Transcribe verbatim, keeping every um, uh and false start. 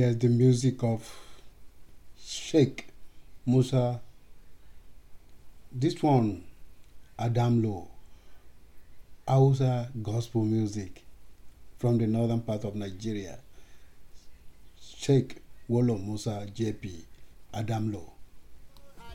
Yes, the music of Sheikh Musa. This one, Adam Low, Hausa gospel music from the northern part of Nigeria. Sheikh Wolo Musa J P, Adam Low.